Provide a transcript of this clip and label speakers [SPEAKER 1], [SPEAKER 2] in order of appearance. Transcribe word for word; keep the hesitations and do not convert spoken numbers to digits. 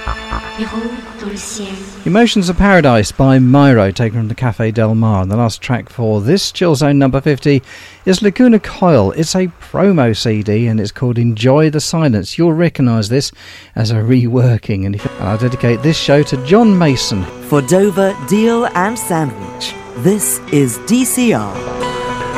[SPEAKER 1] Emotions of Paradise by Myro, taken from the Cafe Del Mar. And the last track for this Chill Zone number fifty is Laguna Coil. It's a promo C D and it's called Enjoy the Silence. You'll recognise this as a reworking. And I'll dedicate this show to John Mason.
[SPEAKER 2] For Dover, Deal and Sandwich, this is D C R.